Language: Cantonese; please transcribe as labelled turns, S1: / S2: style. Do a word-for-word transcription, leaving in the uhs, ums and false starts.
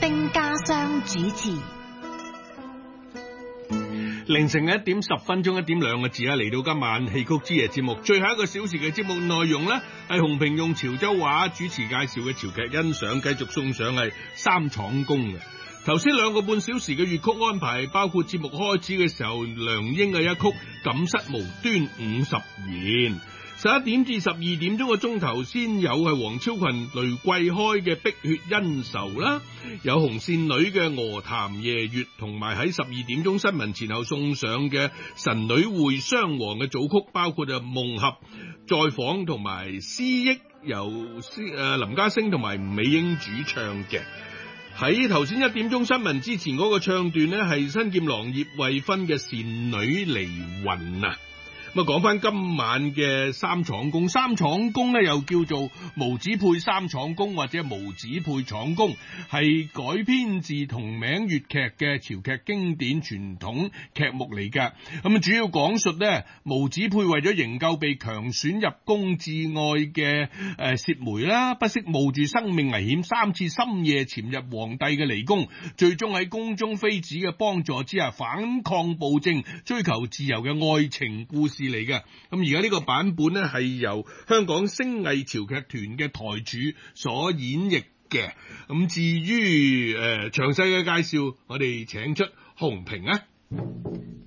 S1: 丁家湘主持。
S2: 凌晨一點十分鐘，一點兩個字啊，嚟到今晚戲曲之夜節目最後一個小時嘅節目內容呢，係洪平用潮州話主持介紹嘅潮劇欣賞，繼續送上係三廠公嘅。頭先兩個半小時嘅粵曲安排，包括節目開始嘅時候梁英嘅一曲《錦瑟無端五十言》，十一點至十二點鐘嘅鐘頭先有係黃超群、雷桂開嘅《碧血恩仇》啦，有紅線女嘅《鵝潭夜月》，同埋喺十二點鐘新聞前後送上嘅神女會雙簧嘅組曲，包括就夢俠、再訪同埋詩憶，由誒林家聲同埋吳美英主唱嘅。喺頭先一點鐘新聞之前嗰個唱段呢，係新劍郎葉惠芬嘅《倩女離魂》啊。咁啊，講翻今晚嘅三廠公，三廠公咧又叫做無子配三廠公或者無子配廠公，係改編自同名粵劇嘅潮劇經典傳統劇目嚟㗎。咁啊，主要講述咧無子配為咗營救被強選入宮至愛嘅誒薛梅啦，不惜冒住生命危險，三次深夜潛入皇帝嘅離宮，最終喺宮中妃子嘅幫助之下反抗暴政，追求自由嘅愛情故事嚟嘅。咁而家呢個版本呢，係由香港星藝潮劇團嘅台主所演繹嘅。咁至於誒詳細嘅介紹，我哋請出洪平啊。